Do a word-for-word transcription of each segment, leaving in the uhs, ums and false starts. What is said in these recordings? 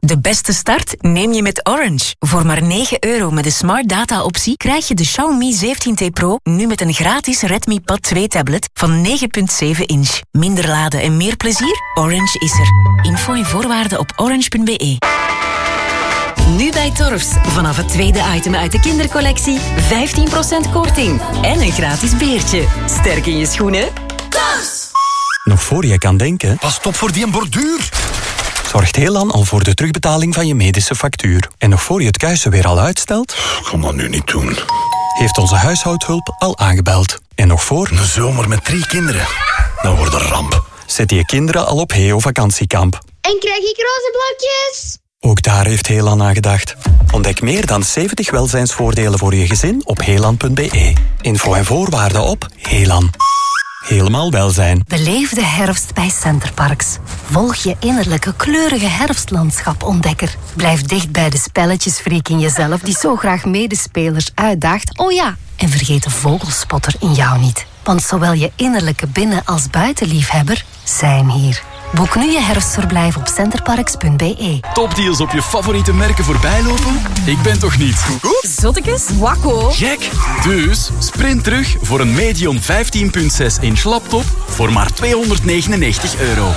De beste start neem je met Orange. Voor maar negen euro met de Smart Data optie krijg je de Xiaomi zeventien T Pro nu met een gratis Redmi Pad twee tablet van negen komma zeven inch. Minder laden en meer plezier? Orange is er. Info en voorwaarden op orange punt b e. Nu bij Torfs. Vanaf het tweede item uit de kindercollectie vijftien procent korting. En een gratis beertje. Sterk in je schoenen. Torfs! Nog voor je kan denken... Pas op voor die borduur. Zorgt Helan al voor de terugbetaling van je medische factuur. En nog voor je het kuisen weer al uitstelt... Ik kan dat nu niet doen. Heeft onze huishoudhulp al aangebeld. En nog voor... Een zomer met drie kinderen. Dat wordt een ramp. Zet je kinderen al op Heo vakantiekamp. En krijg ik roze blokjes? Ook daar heeft Helan aan gedacht. Ontdek meer dan zeventig welzijnsvoordelen voor je gezin op helan punt b e. Info en voorwaarden op Helan. Helemaal welzijn. Beleef de herfst bij Centerparks. Volg je innerlijke kleurige herfstlandschap-ontdekker. Blijf dicht bij de spelletjesfreak in jezelf die zo graag medespelers uitdaagt. Oh ja, en vergeet de vogelspotter in jou niet. Want zowel je innerlijke binnen- als buitenliefhebber zijn hier. Boek nu je herfstverblijf op centerparks punt b e. Topdeals op je favoriete merken voorbijlopen? Ik ben toch niet... Zottekes? Wakko. Gek! Dus sprint terug voor een Medion vijftien komma zes inch laptop voor maar tweehonderdnegenennegentig euro.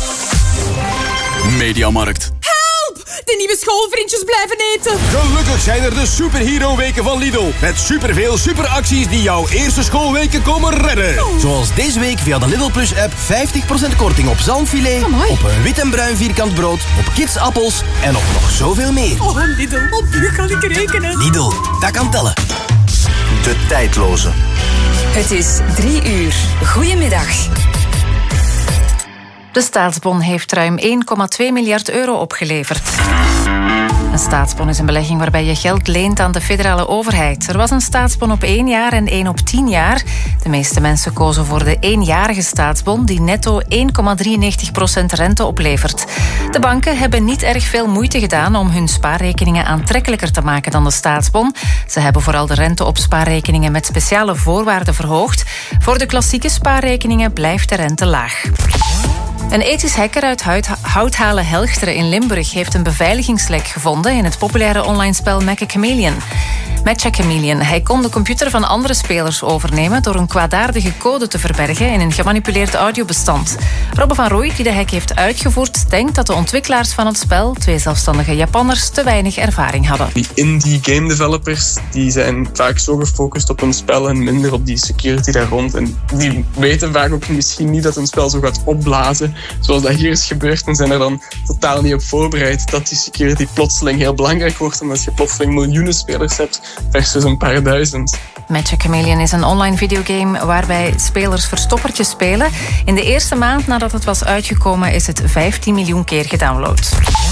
Mediamarkt. De nieuwe schoolvriendjes blijven eten. Gelukkig zijn er de superhero-weken van Lidl. Met superveel superacties die jouw eerste schoolweken komen redden. Oh. Zoals deze week via de Lidl Plus-app vijftig procent korting op zalmfilet, Amai. op een wit en bruin vierkant brood, op kidsappels en op nog zoveel meer. Oh, Lidl, op u kan ik rekenen. Lidl, dat kan tellen. De tijdloze. Het is drie uur. Goedemiddag. De staatsbon heeft ruim één komma twee miljard euro opgeleverd. Een staatsbon is een belegging waarbij je geld leent aan de federale overheid. Er was een staatsbon op één jaar en één op tien jaar. De meeste mensen kozen voor de eenjarige staatsbon die netto één komma drieënnegentig procent rente oplevert. De banken hebben niet erg veel moeite gedaan om hun spaarrekeningen aantrekkelijker te maken dan de staatsbon. Ze hebben vooral de rente op spaarrekeningen met speciale voorwaarden verhoogd. Voor de klassieke spaarrekeningen blijft de rente laag. Een ethisch hacker uit Houthalen-Helchteren in Limburg heeft een beveiligingslek gevonden in het populaire online spel Matcha Chameleon. Matcha Chameleon. Hij kon de computer van andere spelers overnemen door een kwaadaardige code te verbergen in een gemanipuleerd audiobestand. Robbe van Rooij, die de hack heeft uitgevoerd, denkt dat de ontwikkelaars van het spel, twee zelfstandige Japanners, te weinig ervaring hadden. Die indie game developers die zijn vaak zo gefocust op een spel en minder op die security daar rond. En die weten vaak ook misschien niet dat een spel zo gaat opblazen zoals dat hier is gebeurd en zijn er dan totaal niet op voorbereid dat die security plotseling heel belangrijk wordt omdat je plotseling miljoenen spelers hebt versus een paar duizend. Matcha Chameleon is een online videogame waarbij spelers verstoppertje spelen. In de eerste maand nadat het was uitgekomen is het vijftien miljoen keer gedownload.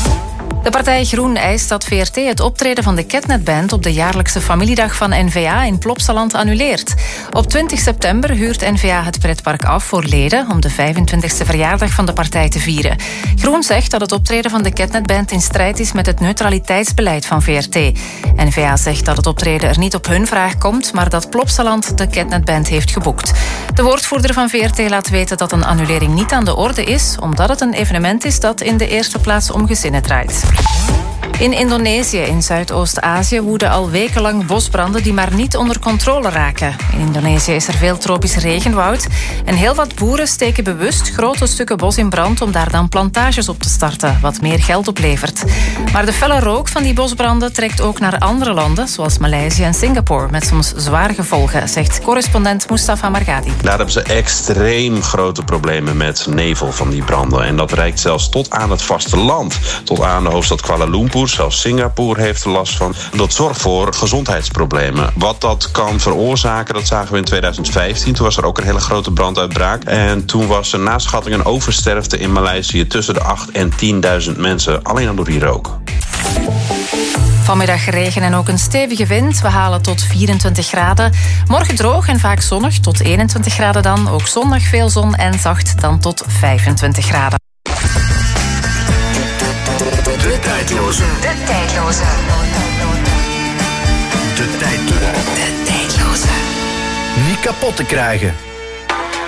De partij Groen eist dat V R T het optreden van de Ketnet Band op de jaarlijkse familiedag van N V A in Plopsaland annuleert. Op twintig september huurt N V A het pretpark af voor leden om de vijfentwintigste verjaardag van de partij te vieren. Groen zegt dat het optreden van de Ketnet Band in strijd is met het neutraliteitsbeleid van V R T. N V A zegt dat het optreden er niet op hun vraag komt, maar dat Plopsaland de Ketnet Band heeft geboekt. De woordvoerder van V R T laat weten dat een annulering niet aan de orde is, omdat het een evenement is dat in de eerste plaats om gezinnen draait. In Indonesië, in Zuidoost-Azië, woeden al wekenlang bosbranden die maar niet onder controle raken. In Indonesië is er veel tropisch regenwoud en heel wat boeren steken bewust grote stukken bos in brand om daar dan plantages op te starten, wat meer geld oplevert. Maar de felle rook van die bosbranden trekt ook naar andere landen, zoals Maleisië en Singapore, met soms zware gevolgen, zegt correspondent Mustafa Margadi. Daar hebben ze extreem grote problemen met nevel van die branden. En dat reikt zelfs tot aan het vasteland, tot aan de hoofdstad Kuala Lumpur. Zelfs Singapore heeft er last van. Dat zorgt voor gezondheidsproblemen. Wat dat kan veroorzaken, dat zagen we in tweeduizend vijftien. Toen was er ook een hele grote branduitbraak. En toen was er na schatting een oversterfte in Maleisië tussen de acht en tienduizend mensen. Alleen al door die rook. Vanmiddag regen en ook een stevige wind. We halen tot vierentwintig graden. Morgen droog en vaak zonnig, tot eenentwintig graden dan. Ook zondag veel zon en zacht, dan tot vijfentwintig graden. De tijdloze. De tijdloze. De tijdloze. De tijdloze. Niet kapot te krijgen.